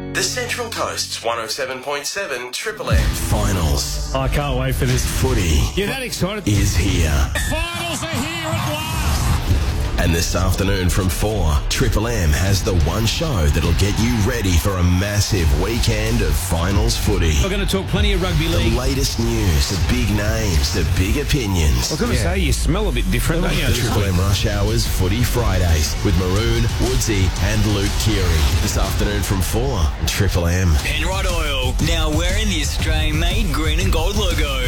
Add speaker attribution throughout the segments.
Speaker 1: The Central Coast's 107.7 Triple M. Finals.
Speaker 2: I can't wait for this.
Speaker 1: Footy.
Speaker 2: You're that excited?
Speaker 1: Is here.
Speaker 2: Finals are here at last.
Speaker 1: And this afternoon from 4, Triple M has the one show that'll get you ready for a massive weekend of finals footy.
Speaker 2: We're going to talk plenty of rugby league.
Speaker 1: The latest news, the big names, the big opinions.
Speaker 2: I was going to say, you smell a bit different, don't you?
Speaker 1: The Triple M Rush Hours Footy Fridays with Maroon, Woodsy and Luke Keary. This afternoon from 4, Triple M.
Speaker 3: Penrod Oil, now wearing the Australian-made green and gold logo.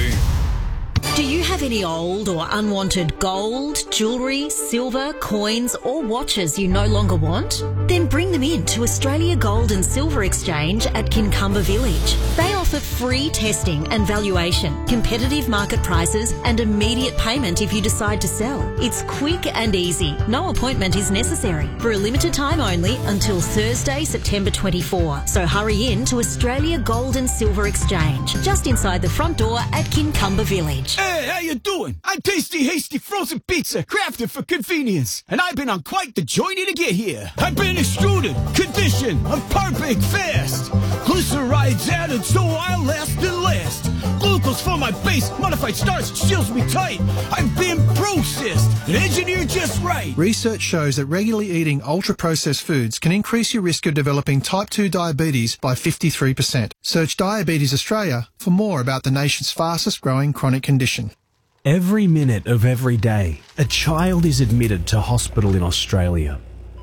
Speaker 4: Do you have any old or unwanted gold, jewellery, silver, coins or watches you no longer want? Then bring them in to Australia Gold and Silver Exchange at Kincumber Village. They offer free testing and valuation, competitive market prices and immediate payment if you decide to sell. It's quick and easy. No appointment is necessary. For a limited time only until Thursday, September 24. So hurry in to Australia Gold and Silver Exchange, just inside the front door at Kincumber Village.
Speaker 5: Hey, how you doing? I'm Tasty Hasty Frozen Pizza, crafted for convenience. And I've been on quite the journey to get here. I've been extruded, conditioned, I'm perfect fast. Glycerides added so I'll last and last. Glucose for my base, modified starch seals me tight. I've been processed and engineered just right.
Speaker 6: Research shows that regularly eating ultra-processed foods can increase your risk of developing type 2 diabetes by 53%. Search Diabetes Australia for more about the nation's fastest growing chronic condition.
Speaker 7: Every minute of every day, a child is admitted to hospital in Australia.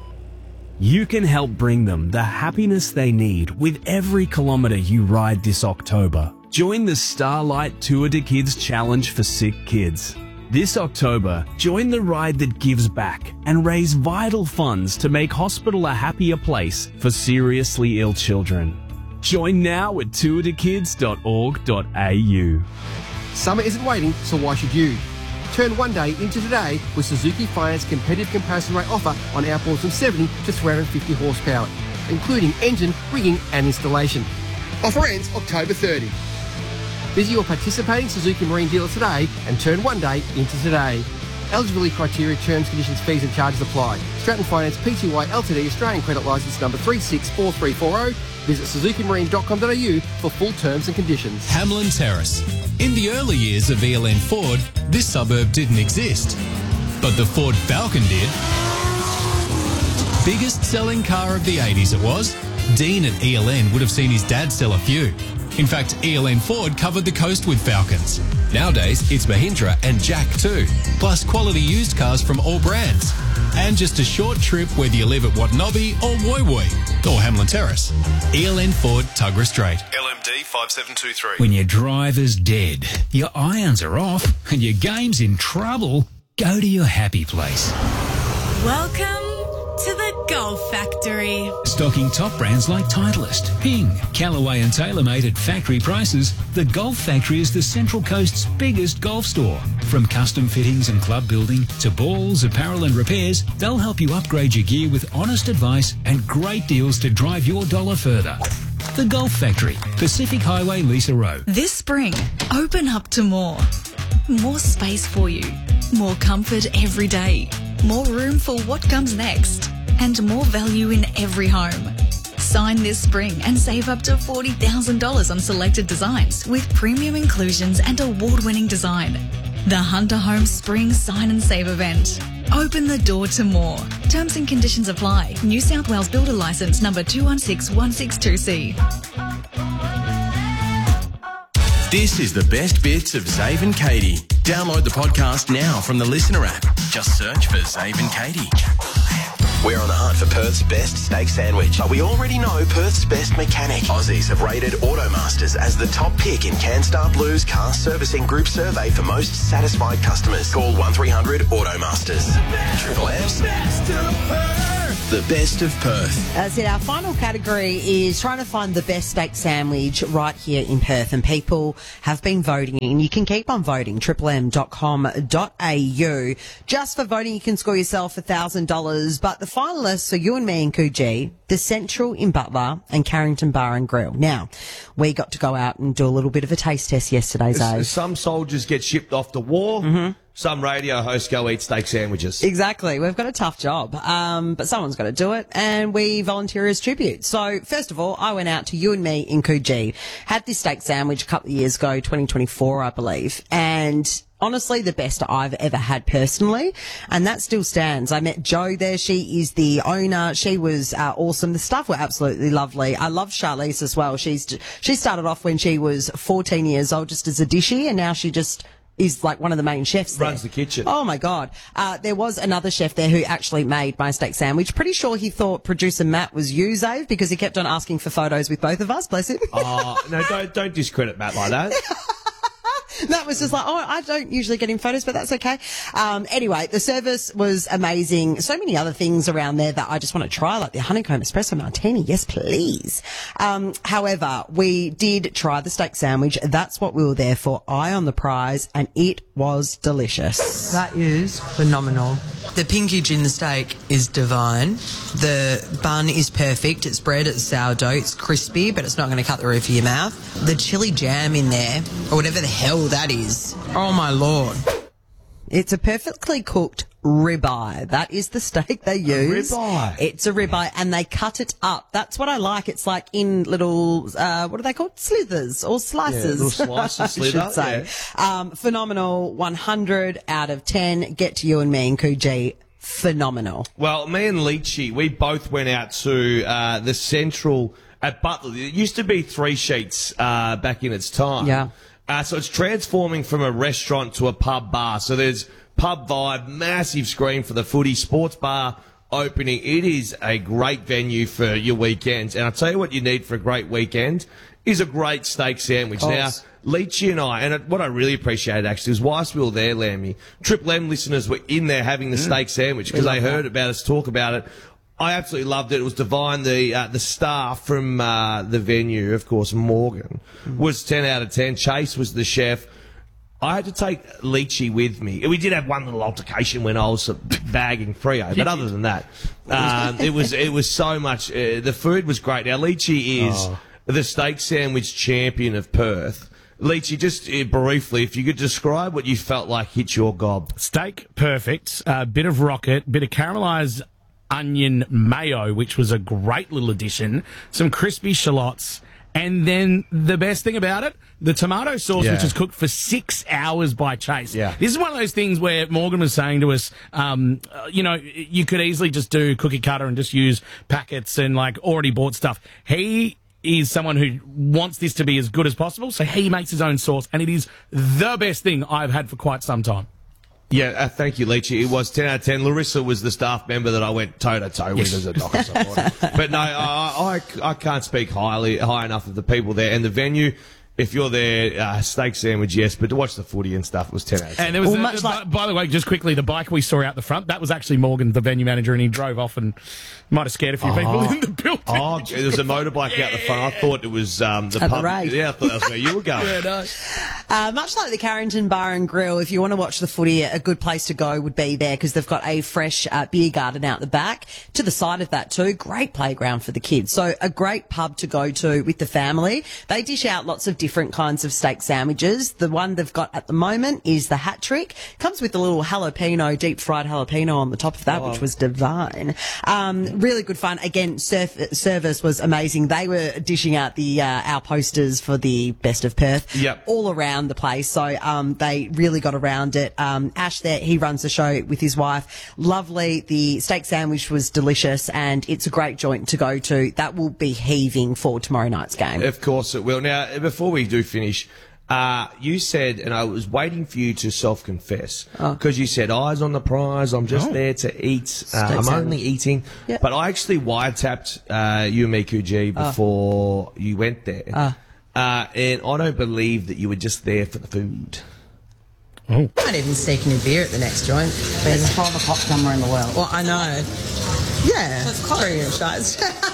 Speaker 7: You can help bring them the happiness they need with every kilometre you ride this October. Join the Starlight Tour de Kids Challenge for sick kids. This October, join the ride that gives back and raise vital funds to make hospital a happier place for seriously ill children. Join now at tourdekids.org.au.
Speaker 8: Summer isn't waiting, so why should you? Turn one day into today with Suzuki Finance competitive comparison rate offer on outboards from 70 to 350 horsepower, including engine, rigging and installation. Offer ends October 30. Visit your participating Suzuki Marine dealer today and turn one day into today. Eligibility criteria, terms, conditions, fees and charges apply. Stratton Finance Pty Ltd Australian Credit Licence number 364340. Visit suzukimarine.com.au for full terms and conditions.
Speaker 9: Hamlin Terrace. In the early years of ELN Ford, this suburb didn't exist. But the Ford Falcon did. Biggest selling car of the 80s it was. Dean at ELN would have seen his dad sell a few. In fact, ELN Ford covered the coast with Falcons. Nowadays, it's Mahindra and Jack too, plus quality used cars from all brands. And just a short trip whether you live at Watanabe or Woy Woy or Hamlin Terrace. ELN Ford, Tuggerah Strait.
Speaker 1: LMD 5723.
Speaker 10: When your driver's dead, your irons are off and your game's in trouble, go to your happy place.
Speaker 11: Welcome to the Golf Factory.
Speaker 10: Stocking top brands like Titleist, Ping, Callaway and TaylorMade at factory prices, the Golf Factory is the Central Coast's biggest golf store. From custom fittings and club building to balls, apparel and repairs, they'll help you upgrade your gear with honest advice and great deals to drive your dollar further. The Golf Factory, Pacific Highway, Lisa Rowe.
Speaker 11: This spring, open up to more. More space for you. More comfort every day. More room for what comes next. And more value in every home. Sign this spring and save up to $40,000 on selected designs with premium inclusions and award-winning design. The Hunter Homes Spring Sign and Save event. Open the door to more. Terms and conditions apply. New South Wales Builder Licence number 216162C.
Speaker 1: This is the best bits of Zave and Katie. Download the podcast now from the Listener app. Just search for Zave and Katie. We're on the hunt for Perth's best steak sandwich, but we already know Perth's best mechanic. Aussies have rated Automasters as the top pick in CanStar Blue's car servicing group survey for most satisfied customers. Call 1300 Automasters. Triple M's the best of Perth.
Speaker 12: As I said, our final category is trying to find the best steak sandwich right here in Perth, and people have been voting, and you can keep on voting, triplem.com.au. Just for voting, you can score yourself $1,000, but the finalists are you and me and Coogee, the Central in Butler and Carrington Bar and Grill. Now, we got to go out and do a little bit of a taste test yesterday, Zay.
Speaker 13: Some soldiers get shipped off to war. some radio hosts go eat steak sandwiches.
Speaker 12: Exactly. We've got a tough job, but someone's got to do it, and we volunteer as tribute. So, first of all, I went out to You and Me in Coogee, had this steak sandwich a couple of years ago, 2024, I believe, and honestly, the best I've ever had personally, and that still stands. I met Jo there. She is the owner. She was awesome. The staff were absolutely lovely. I love Charlize as well. She started off when she was 14 years old just as a dishie, and now she just is like one of the main chefs there.
Speaker 13: Runs the kitchen.
Speaker 12: Oh my God. There was another chef there who actually made my steak sandwich. Pretty sure he thought producer Matt was you, Zave, because he kept on asking for photos with both of us. Bless him.
Speaker 13: Oh, no, don't discredit Matt like that.
Speaker 12: That was just like, oh, I don't usually get in photos, but that's okay. Anyway, the service was amazing. So many other things around there that I just want to try, like the honeycomb espresso martini. Yes, please. However, we did try the steak sandwich. That's what we were there for. Eye on the prize, and it was delicious.
Speaker 14: That is phenomenal. The pinkage in the steak is divine. The bun is perfect. It's bread, it's sourdough, it's crispy, but it's not going to cut the roof of your mouth. The chili jam in there, or whatever the hell that is. Oh my Lord.
Speaker 12: It's a perfectly cooked ribeye. That is the steak they use.
Speaker 13: Ribeye.
Speaker 12: It's a ribeye, and they cut it up. That's what I like. It's like in little, what are they called? Slithers or slices.
Speaker 13: Yeah, little slices, slither,
Speaker 12: I should say. Phenomenal. 100 out of 10. Get to You and Me in Coogee. Phenomenal.
Speaker 13: Well, me and Leachy, we both went out to the Central at Butler. It used to be 3 Sheets back in its time.
Speaker 12: Yeah.
Speaker 13: So it's transforming from a restaurant to a pub bar. So there's pub vibe, massive screen for the footy, sports bar opening. It is a great venue for your weekends. And I'll tell you what you need for a great weekend is a great steak sandwich.
Speaker 12: Oh.
Speaker 13: Now, Leachy and I, and what I really appreciated actually is whilst we were there, Lammy, Triple M listeners were in there having the steak sandwich because they heard about us talk about it. I absolutely loved it. It was divine. The staff from the venue, of course, Morgan, was 10 out of 10. Chase was the chef. I had to take Leachy with me. We did have one little altercation when I was bagging Freo, but other than that, it was so much. The food was great. Now, Leachy is the steak sandwich champion of Perth. Leachy, just briefly, if you could describe what you felt like hit your gob.
Speaker 15: Steak, perfect. Bit of rocket, bit of caramelised onion mayo, which was a great little addition. Some crispy shallots. And then the best thing about it, the tomato sauce, which is cooked for 6 hours by Chase.
Speaker 13: Yeah.
Speaker 15: This is one of those things where Morgan was saying to us, you could easily just do cookie cutter and just use packets and like already bought stuff. He is someone who wants this to be as good as possible, so he makes his own sauce, and it is the best thing I've had for quite some time.
Speaker 13: Yeah, thank you, Leachy. It was 10 out of 10. Larissa was the staff member that I went toe-to-toe with as a doctor. But no, I can't speak high enough of the people there and the venue. If you're there, steak sandwich, yes, but to watch the footy and stuff, it was 10 out of 10.
Speaker 15: And there was, by the way, just quickly, the bike we saw out the front, that was actually Morgan, the venue manager, and he drove off and might have scared a few people in the building.
Speaker 13: Oh, there was a motorbike out the front. I thought it was the pub. Yeah, I thought that was where you were going.
Speaker 15: Yeah, no.
Speaker 12: Much like the Carrington Bar and Grill, if you want to watch the footy, a good place to go would be there because they've got a fresh beer garden out the back. To the side of that too, great playground for the kids. So a great pub to go to with the family. They dish out lots of different kinds of steak sandwiches. The one they've got at the moment is the Hat Trick. Comes with a little jalapeno, deep fried jalapeno on the top of that, which was divine. Really good fun. Again, service was amazing. They were dishing out the our posters for the Best of Perth all around the place. So they really got around it. Ash there, he runs the show with his wife. Lovely. The steak sandwich was delicious, and it's a great joint to go to. That will be heaving for tomorrow night's game.
Speaker 13: Of course it will. Now, before we do finish, you said, and I was waiting for you to self-confess, because you said, eyes on the prize, I'm just there to eat, I'm only eating. Yep. But I actually wiretapped you and me, Coogee, before you went there. And I don't believe that you were just there for the food.
Speaker 14: I might even sneak in a beer at the next joint.
Speaker 12: There's 12 o'clock somewhere in the world.
Speaker 14: Well, I know. Yeah. That's Korean shots.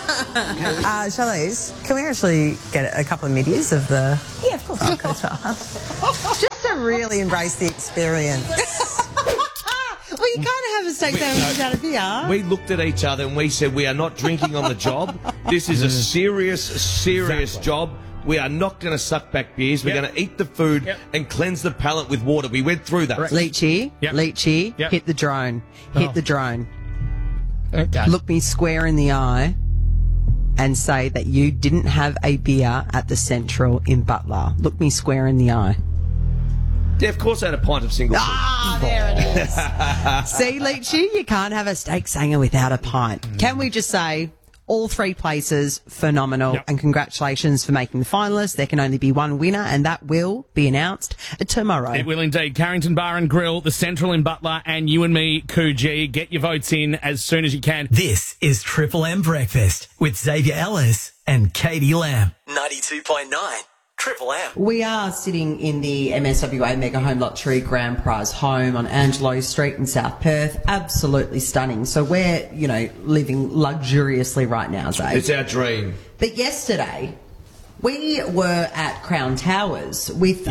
Speaker 16: Charlize, can we actually get a couple of middies of the...
Speaker 12: Yeah, of course.
Speaker 16: Just to really embrace the experience.
Speaker 12: Well, you can't have a steak sandwich without a beer.
Speaker 13: We looked at each other and we said, we are not drinking on the job. This is a serious job. We are not going to suck back beers. We're going to eat the food and cleanse the palate with water. We went through that.
Speaker 12: Leachy, hit the drone. Hit the drone. Look me square in the eye and say that you didn't have a beer at the Central in Butler. Look me square in the eye.
Speaker 13: Yeah, of course I had a pint of single.
Speaker 12: There it is. See, Leachy, you can't have a steak sanger without a pint. Can we just say, all three places, phenomenal, and congratulations for making the finalists. There can only be one winner, and that will be announced tomorrow.
Speaker 15: It will indeed. Carrington Bar and Grill, the Central in Butler, and you and me, Coogee. Get your votes in as soon as you can.
Speaker 17: This is Triple M Breakfast with Xavier Ellis and Katie Lamb.
Speaker 1: 92.9 Triple M.
Speaker 12: We are sitting in the MSWA Mega Home Lottery Grand Prize home on Angelo Street in South Perth. Absolutely stunning. So we're, living luxuriously right now, Zay.
Speaker 13: It's our dream.
Speaker 12: But yesterday, we were at Crown Towers with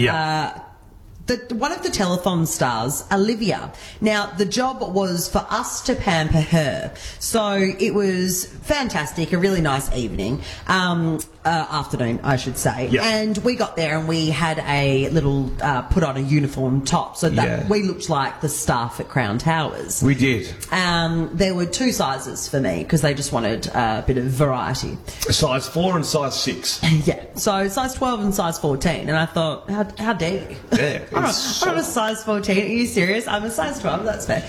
Speaker 12: one of the telethon stars, Olivia. Now, the job was for us to pamper her. So it was fantastic, a really nice evening. Afternoon, I should say. Yep. And we got there and we had a little put on a uniform top so that we looked like the staff at Crown Towers.
Speaker 13: We did.
Speaker 12: There were two sizes for me because they just wanted a bit of variety.
Speaker 13: Size 4 and size 6.
Speaker 12: Yeah, so size 12 and size 14. And I thought, how dare you?
Speaker 13: Yeah,
Speaker 12: I'm a size 14. Are you serious? I'm a size 12. That's fair.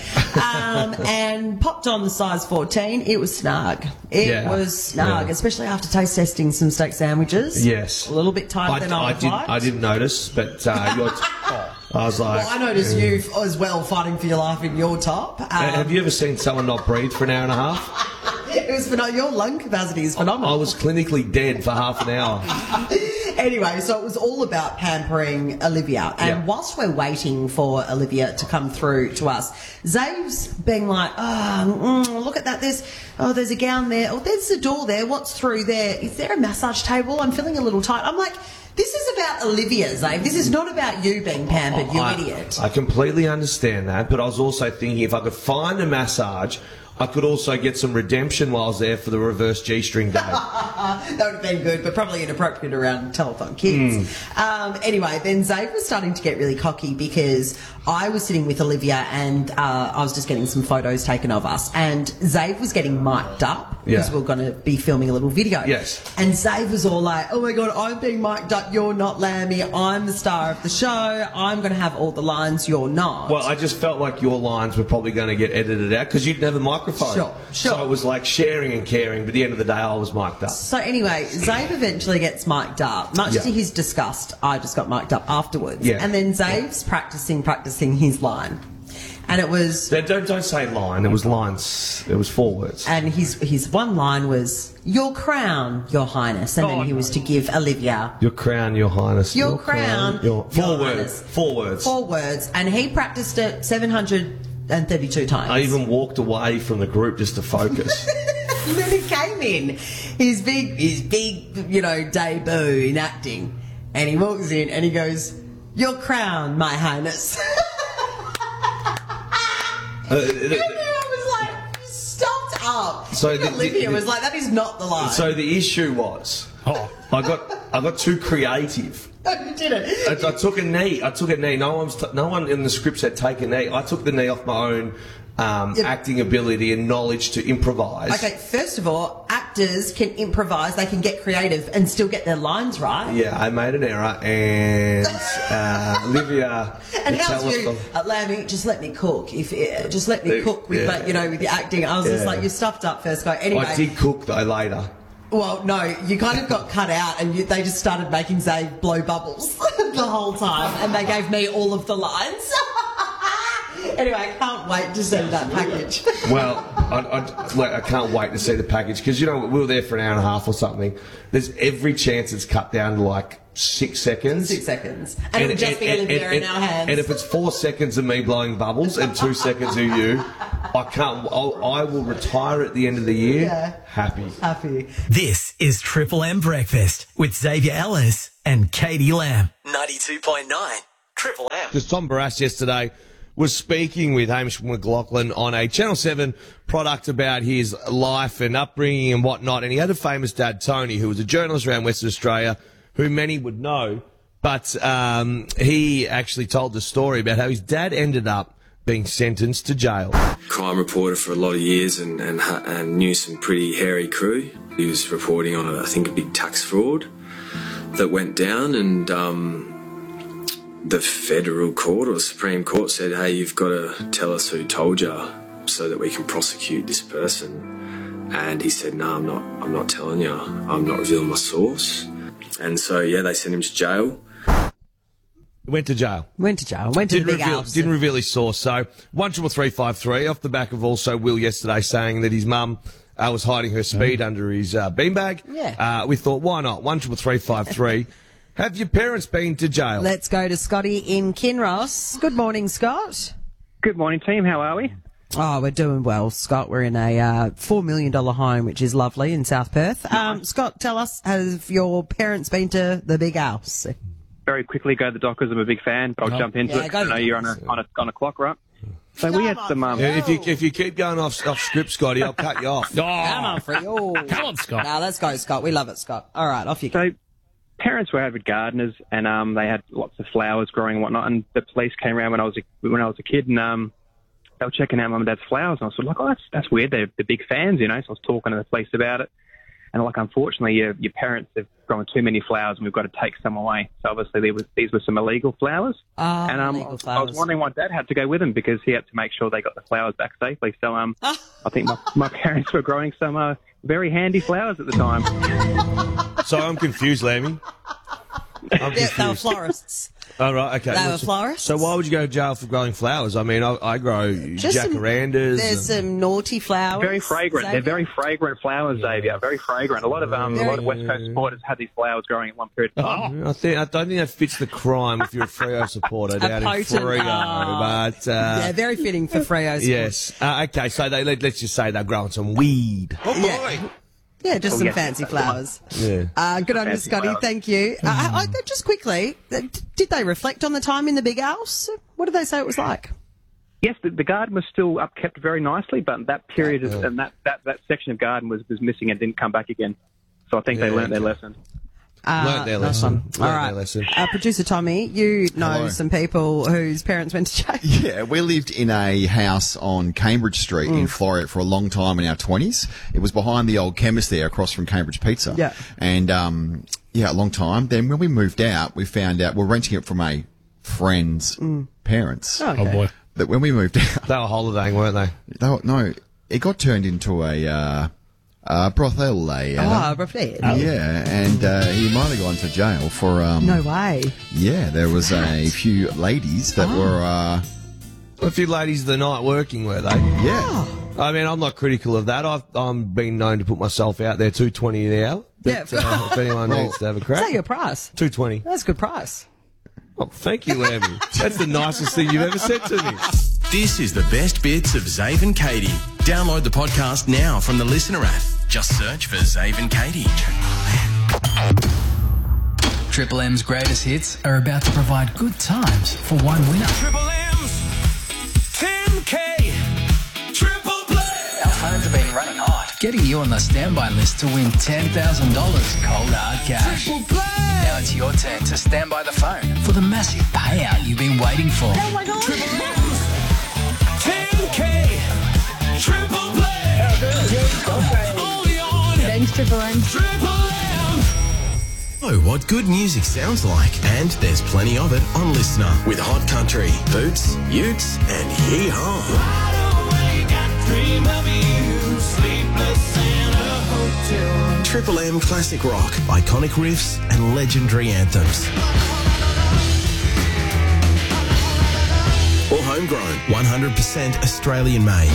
Speaker 12: And popped on the size 14. It was snug. It was snug, especially after taste testing some steak sandwiches.
Speaker 13: Yes.
Speaker 12: A little bit tighter than I would like.
Speaker 13: I didn't notice, but I was like...
Speaker 12: Well, I noticed you as well fighting for your life in your top.
Speaker 13: Have you ever seen someone not breathe for an hour and a half?
Speaker 12: It was your lung capacity is phenomenal.
Speaker 13: I was clinically dead for half an hour.
Speaker 12: Anyway, so it was all about pampering Olivia. And whilst we're waiting for Olivia to come through to us, Zave's being like, look at that. There's a gown there. Oh, there's a door there. What's through there? Is there a massage table? I'm feeling a little tight. I'm like, this is about Olivia, Zave. This is not about you being pampered, you idiot.
Speaker 13: I completely understand that, but I was also thinking if I could find a massage, I could also get some redemption while I was there for the reverse G-string day.
Speaker 12: That would have been good, but probably inappropriate around telethon kids. Anyway, then Zave was starting to get really cocky because I was sitting with Olivia and I was just getting some photos taken of us. And Zave was getting mic'd up because we we're going to be filming a little video.
Speaker 13: Yes.
Speaker 12: And Zave was all like, oh my God, I'm being mic'd up. You're not, Lammy. I'm the star of the show. I'm going to have all the lines. You're not.
Speaker 13: Well, I just felt like your lines were probably going to get edited out because you'd never microphone.
Speaker 12: Sure.
Speaker 13: So it was like sharing and caring, but at the end of the day, I was mic'd up.
Speaker 12: So anyway, Zave eventually gets mic'd up. Much to his disgust, I just got mic'd up afterwards. Yeah. And then Zave's practicing his line. And it was...
Speaker 13: Don't say line. It was lines. It was 4 words.
Speaker 12: And his one line was, your crown, your highness. And then he was to give Olivia...
Speaker 13: Your crown, your highness.
Speaker 12: Your crown, your
Speaker 13: 4 words. 4 words.
Speaker 12: 4 words. And he practiced it 732 times.
Speaker 13: I even walked away from the group just to focus.
Speaker 12: And then he came in, his big, debut in acting. And he walks in and he goes, your crown, my highness. And I was like, stopped up. So Olivia was like, that is not the line.
Speaker 13: So the issue was, I got too creative.
Speaker 12: You didn't.
Speaker 13: I took a knee. No one in the script said take a knee. I took the knee off my own acting ability and knowledge to improvise.
Speaker 12: Okay, first of all, actors can improvise. They can get creative and still get their lines right.
Speaker 13: Yeah, I made an error, and Olivia.
Speaker 12: And how's you, Lammy? Just let me cook. Just let me cook with, with the acting. I was just like, you stuffed up first go. Anyway,
Speaker 13: I did cook though later.
Speaker 12: Well, no, you kind of got cut out and they just started making Zave blow bubbles the whole time and they gave me all of the lines. Anyway, I can't wait to see that package.
Speaker 13: Well, I can't wait to see the package because, we were there for an hour and a half or something. There's every chance it's cut down to like 6 seconds.
Speaker 12: 6 seconds. And it would just be Olivia in our hands.
Speaker 13: And if it's 4 seconds of me blowing bubbles and 2 seconds of you, I will retire at the end of the year.
Speaker 12: Yeah.
Speaker 13: Happy.
Speaker 17: This is Triple M Breakfast with Xavier Ellis and Katie Lamb.
Speaker 1: 92.9 Triple M.
Speaker 13: Because Tom Barras yesterday was speaking with Hamish McLaughlin on a Channel 7 product about his life and upbringing and whatnot. And he had a famous dad, Tony, who was a journalist around Western Australia who many would know, but he actually told the story about how his dad ended up being sentenced to jail.
Speaker 18: Crime reporter for a lot of years and knew some pretty hairy crew. He was reporting on, I think, a big tax fraud that went down, and the federal court or Supreme Court said, hey, you've got to tell us who told you so that we can prosecute this person. And he said, no, I'm not telling you. I'm not revealing my source. And so, yeah, they sent him to jail.
Speaker 13: Went to jail.
Speaker 12: Went to the big house.
Speaker 13: Didn't reveal his source. So 13353 off the back of also Will yesterday saying that his mum was hiding her speed under his beanbag.
Speaker 12: Yeah.
Speaker 13: We thought, why not? 13353. Have your parents been to jail?
Speaker 12: Let's go to Scotty in Kinross. Good morning, Scott.
Speaker 19: Good morning, team. How are we?
Speaker 12: Oh, we're doing well, Scott. We're in a $4 million home, which is lovely, in South Perth. Scott, tell us, have your parents been to the big house?
Speaker 19: Very quickly, go to the Dockers. I'm a big fan, but I'll jump into it. I know you're on a clock, right? So we had some.
Speaker 13: If you keep going off script, Scotty, I'll cut you off.
Speaker 12: Come on, Free. Oh.
Speaker 15: Come on, Scott.
Speaker 12: Now let's go, Scott. We love it, Scott. All right, off you go.
Speaker 19: So parents were avid gardeners, and they had lots of flowers growing and whatnot. And the police came around when I was a kid, and they were checking out Mum and Dad's flowers. And I was sort of like, oh, that's weird. They're big fans, you know. So I was talking to the police about it. And like, unfortunately, your parents have grown too many flowers, and we've got to take some away. So obviously, these were some illegal flowers. And
Speaker 12: illegal flowers.
Speaker 19: I was wondering why Dad had to go with them, because he had to make sure they got the flowers back safely. So I think my parents were growing some very handy flowers at the time.
Speaker 13: So I'm confused, Lammy.
Speaker 12: Yeah, they were florists.
Speaker 13: Oh, right, okay.
Speaker 12: They were florists.
Speaker 13: So why would you go to jail for growing flowers? I mean, I grow jacarandas.
Speaker 12: There's some naughty flowers.
Speaker 19: Very fragrant. They're very fragrant flowers, Xavier. Very fragrant. A lot of West Coast supporters had these flowers growing at one period of time.
Speaker 13: I don't think that fits the crime if you're a Freo supporter down in Freo. But
Speaker 12: yeah, very fitting for Freo.
Speaker 13: Yes. Okay, so let's just say they're growing some weed.
Speaker 12: Oh boy. Yeah, just some fancy flowers.
Speaker 13: Yeah.
Speaker 12: Good on you, Scotty.
Speaker 19: Flowers.
Speaker 12: Thank you. Just quickly, did they reflect on the time in the big house? What did they say it was like?
Speaker 19: Yes, the garden was still upkept very nicely, but that period and that section of garden was missing and didn't come back again. So I think they learned their lesson.
Speaker 13: Learned their lesson.
Speaker 12: All right. Producer Tommy, you know some people whose parents went to jail.
Speaker 20: Yeah, we lived in a house on Cambridge Street in Floreat for a long time in our 20s. It was behind the old chemist there across from Cambridge Pizza.
Speaker 12: Yeah.
Speaker 20: And, a long time. Then when we moved out, we found out we're renting it from a friend's parents.
Speaker 12: Okay. Oh, boy.
Speaker 20: But when we moved out...
Speaker 13: They were holidaying, weren't they?
Speaker 20: No, it got turned into a brothel.
Speaker 12: Brothel.
Speaker 20: Yeah, and he might have gone to jail for...
Speaker 12: no way.
Speaker 20: Yeah, there was a few ladies that were...
Speaker 13: A few ladies of the night working, were they?
Speaker 20: Yeah.
Speaker 13: I mean, I'm not critical of that. I'm been known to put myself out there, $2.20 an hour. But, if anyone needs to have a crack.
Speaker 12: Is that your price?
Speaker 13: $2.20.
Speaker 12: That's a good price.
Speaker 13: Oh, thank you, Lammy. That's the nicest thing you've ever said to me.
Speaker 1: This is the best bits of Zave and Katie. Download the podcast now from the Listener app. Just search for Zave and Katie.
Speaker 21: Triple M's greatest hits are about to provide good times for one winner.
Speaker 5: Triple M's 10K Triple Play.
Speaker 21: Our phones have been running hot, getting you on the standby list to win $10,000 cold hard cash.
Speaker 5: Triple Play.
Speaker 21: Now it's your turn to stand by the phone for the massive payout you've been waiting for.
Speaker 5: Oh my God. Triple M's 10K Triple Play. Only on.
Speaker 22: Thanks, Triple M.
Speaker 5: Triple M.
Speaker 1: Know what good music sounds like, and there's plenty of it on Listener with Hot Country, Boots, Utes, and Hee Haw.
Speaker 5: Wide awake, I dream of you, sleepless in a hotel.
Speaker 1: Triple M classic rock, iconic riffs, and legendary anthems. Or homegrown, 100% Australian made.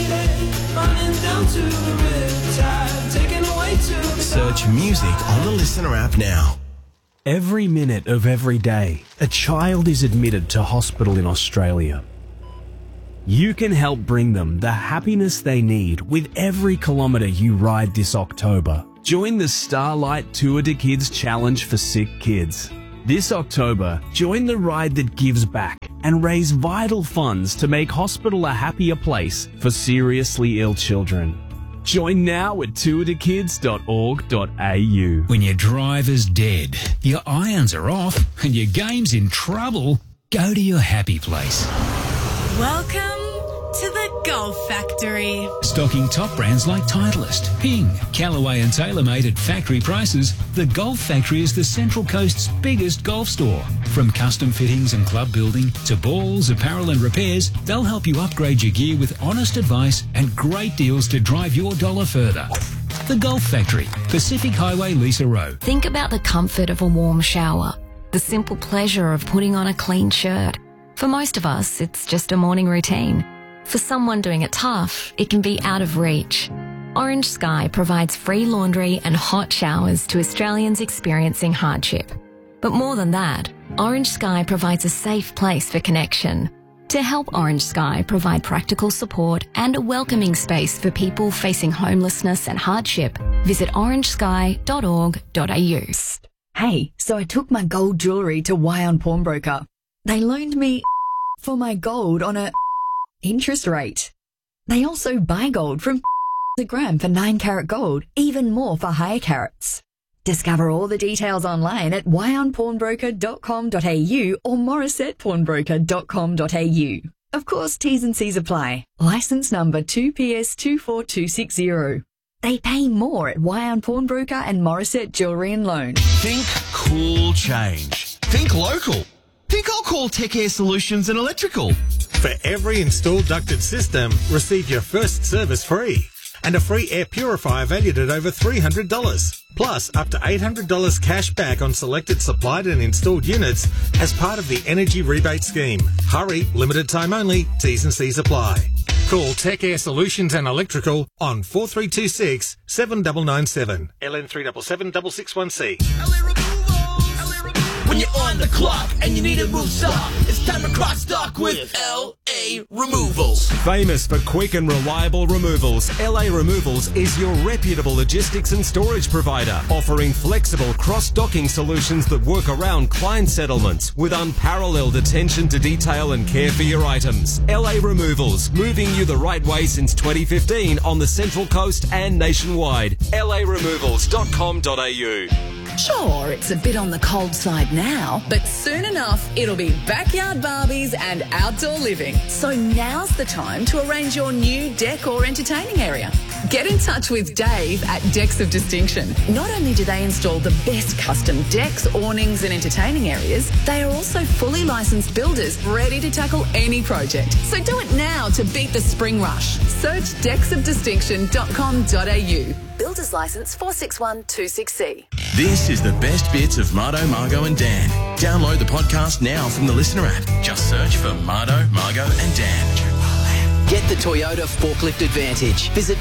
Speaker 1: Search music on the Listener app now.
Speaker 7: Every minute of every day, a child is admitted to hospital in Australia. You can help bring them the happiness they need with every kilometre you ride this October. Join the Starlight Tour to Kids Challenge for Sick Kids. This October, join the ride that gives back and raise vital funds to make hospital a happier place for seriously ill children. Join now at tourdekids.org.au.
Speaker 10: When your driver's dead, your irons are off, and your game's in trouble, go to your happy place.
Speaker 2: Welcome to the Golf Factory.
Speaker 10: Stocking top brands like Titleist, Ping, Callaway and TaylorMade at factory prices, the Golf Factory is the Central Coast's biggest golf store. From custom fittings and club building to balls, apparel and repairs, they'll help you upgrade your gear with honest advice and great deals to drive your dollar further. The Golf Factory, Pacific Highway, Lisa Row.
Speaker 22: Think about the comfort of a warm shower, the simple pleasure of putting on a clean shirt. For most of us, it's just a morning routine. For someone doing it tough, it can be out of reach. Orange Sky provides free laundry and hot showers to Australians experiencing hardship. But more than that, Orange Sky provides a safe place for connection. To help Orange Sky provide practical support and a welcoming space for people facing homelessness and hardship, visit orangesky.org.au.
Speaker 23: Hey, so I took my gold jewellery to Wyon Pawnbroker. They loaned me for my gold on a interest rate. They also buy gold from a gram for 9-carat gold, even more for higher carats. Discover all the details online at wyonpawnbroker.com.au or morissettepawnbroker.com.au. Of course, T's and C's apply. Licence number 2PS24260. They pay more at Wyon Pawnbroker and Morissette Jewellery and Loan.
Speaker 1: Think cool change. Think local. Think I'll call Tech Air Solutions and Electrical.
Speaker 24: For every installed ducted system, receive your first service free and a free air purifier valued at over $300. Plus, up to $800 cash back on selected supplied and installed units as part of the Energy Rebate Scheme. Hurry, limited time only, T's and C's apply. Call Tech Air Solutions and Electrical on 4326 7997 LN 377 661C.
Speaker 1: When you're on the clock and you need to move stock, it's time to cross stock with LA Removals.
Speaker 25: Famous for quick and reliable removals, LA Removals is your reputable logistics and storage provider, offering flexible cross-docking solutions that work around client settlements with unparalleled attention to detail and care for your items. LA Removals, moving you the right way since 2015 on the Central Coast and nationwide. LARemovals.com.au.
Speaker 26: Sure, it's a bit on the cold side now, but soon enough it'll be backyard Barbies and outdoor living. So now's the time to arrange your new deck or entertaining area. Get in touch with Dave at Decks of Distinction. Not only do they install the best custom decks, awnings and entertaining areas, they are also fully licensed builders ready to tackle any project. So do it now to beat the spring rush. Search decksofdistinction.com.au. Builder's Licence 46126C.
Speaker 1: This is the best bits of Mardo, Margot and Dan. Download the podcast now from the Listener app. Just search for Mardo, Margot and Dan.
Speaker 27: Get the Toyota Forklift Advantage. Visit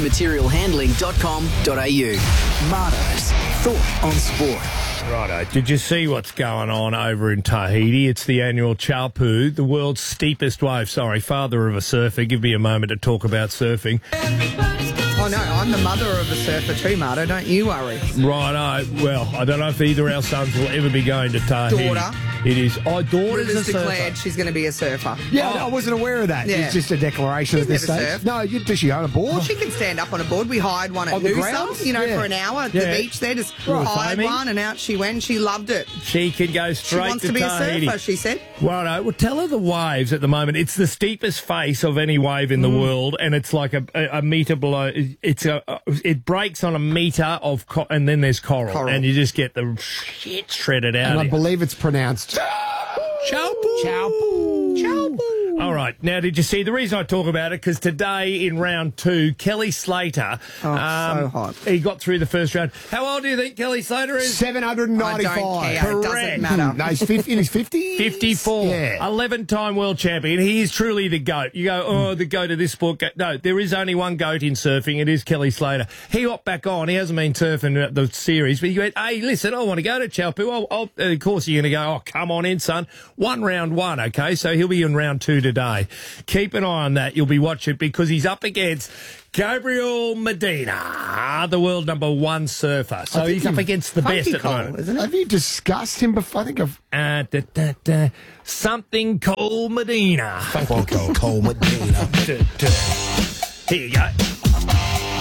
Speaker 27: toyotamaterialhandling.com.au.
Speaker 28: Mardo's Thought on Sport.
Speaker 29: Righto. Did you see what's going on over in Tahiti? It's the annual Chaupu, the world's steepest wave. Sorry, father of a surfer. Give me a moment to talk about surfing.
Speaker 30: Oh, no, I'm the mother of a surfer too, Mardo. Don't you worry.
Speaker 29: Righto. Well, I don't know if either our sons will ever be going to Tahiti.
Speaker 30: Daughter.
Speaker 29: It is. Oh, daughter's
Speaker 30: Rivers
Speaker 29: a surfer.
Speaker 30: declared she's going to be a surfer.
Speaker 31: Yeah, I wasn't aware of that.
Speaker 30: Yeah.
Speaker 31: It's just a declaration
Speaker 30: She's
Speaker 31: at this
Speaker 30: never
Speaker 31: stage.
Speaker 30: surfed.
Speaker 31: No, does she own a board?
Speaker 30: Well, she can stand up on a board. We hired one at
Speaker 31: On the
Speaker 30: Noosa,
Speaker 31: grounds?
Speaker 30: for
Speaker 31: Yeah.
Speaker 30: an hour at
Speaker 29: Yeah.
Speaker 30: the beach there. Just
Speaker 29: Right.
Speaker 30: hired
Speaker 29: Foaming?
Speaker 30: one, and out she went. She loved it.
Speaker 29: She can go straight
Speaker 30: She wants
Speaker 29: to
Speaker 30: to be
Speaker 29: Tahiti.
Speaker 30: a surfer, she said.
Speaker 29: Righto. Well, tell her the waves at the moment. It's the steepest face of any wave in the world, and it's like a metre below. It breaks on a metre of, and then there's coral, and you just get the shit shredded out.
Speaker 31: And I
Speaker 29: of you.
Speaker 31: believe it's pronounced
Speaker 29: Chaupu. Chaupu. Chaupu. All right. Now, did you see the reason I talk about it? Because today in round 2, Kelly Slater.
Speaker 30: So hot.
Speaker 29: He got through the first round. How old do you think Kelly Slater is?
Speaker 31: 795.
Speaker 30: I don't care. It
Speaker 29: Correct.
Speaker 30: doesn't matter.
Speaker 31: No, he's 50, in his 50s?
Speaker 29: 54.
Speaker 31: Yeah.
Speaker 29: 11-time world champion. He is truly the GOAT. You go, oh, the GOAT of this sport. No, there is only one GOAT in surfing. It is Kelly Slater. He hopped back on. He hasn't been surfing the series, but he went, hey, listen, I want to go to Chaupu. Of course, you're going to go, oh, come on in, son. Round one, okay? So he'll be in round 2 today. Keep an eye on that. You'll be watching because he's up against Gabriel Medina, the world #1 surfer. So he's up against the best at the moment.
Speaker 31: Isn't it? Have you discussed him before? I think I've...
Speaker 29: Something Cole Medina.
Speaker 31: Funky Cole Medina.
Speaker 29: Here you go.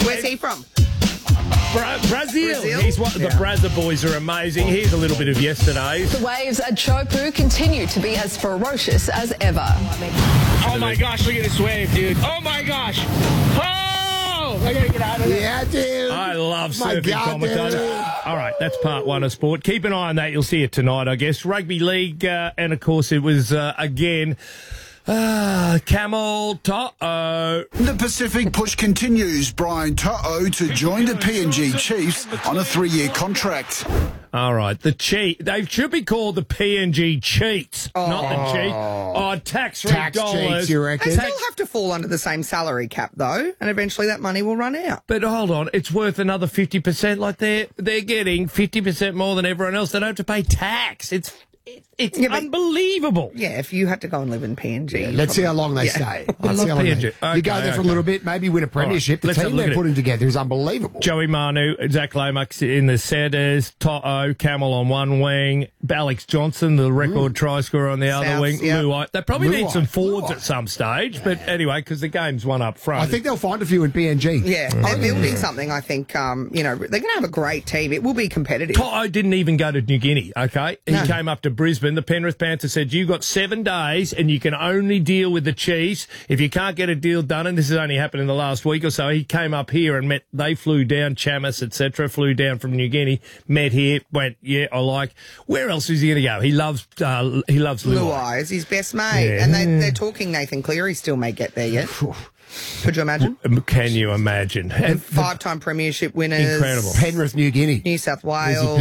Speaker 30: Where's he from?
Speaker 29: Brazil. He's one. The Brazza boys are amazing. Here's a little bit of yesterday's.
Speaker 26: The waves at Chopu continue to be as ferocious as ever.
Speaker 29: Oh my gosh, look at this wave, dude. Oh my gosh. Oh! I gotta get out of there.
Speaker 31: Yeah, dude.
Speaker 29: I love
Speaker 31: My
Speaker 29: surfing
Speaker 31: God,
Speaker 29: commentator.
Speaker 31: dude.
Speaker 29: All right, that's part one of sport. Keep an eye on that. You'll see it tonight, I guess. Rugby league, and of course it was, again... Camel To'o.
Speaker 3: The Pacific push continues. Brian To'o to join the PNG Chiefs on a 3-year contract.
Speaker 29: All right, they should be called the PNG Cheats, not the Cheat. Oh, tax-free dollars.
Speaker 31: cheats, you reckon?
Speaker 30: They still have to fall under the same salary cap, though, and eventually that money will run out.
Speaker 29: But hold on, it's worth another 50%. Like they're getting 50% more than everyone else. They don't have to pay tax. It's unbelievable.
Speaker 30: Yeah, if you had to go and live in PNG.
Speaker 31: Yeah, let's see how long they stay. Let's see how long
Speaker 29: PNG.
Speaker 31: you go there for a little bit, maybe win a premiership.
Speaker 29: Right,
Speaker 31: the team they're putting together is unbelievable.
Speaker 29: Joey Manu, Zach Lomax in the centres, To'o, Camel on one wing, Alex Johnson, the record try scorer on the other wing, Luai. They probably need some forwards at some stage, but anyway, because the game's one up front.
Speaker 31: I think they'll find a few in PNG.
Speaker 30: Yeah, they're building something, I think. They're going to have a great team. It will be competitive.
Speaker 29: To'o didn't even go to New Guinea, okay? He came up to Brisbane. The Penrith Panthers said, you've got 7 days and you can only deal with the Chiefs. If you can't get a deal done, and this has only happened in the last week or so, he came up here and met, they flew down, Chamis, etc., flew down from New Guinea, met here, went, yeah, I like. Where else is he going to go? He loves Luai.
Speaker 30: Is his best mate.
Speaker 29: Yeah.
Speaker 30: And they're talking Nathan Cleary still may get there yet. Could you imagine?
Speaker 29: Can you imagine?
Speaker 30: And 5-time premiership winners.
Speaker 29: Incredible.
Speaker 31: Penrith, New Guinea.
Speaker 30: New South Wales.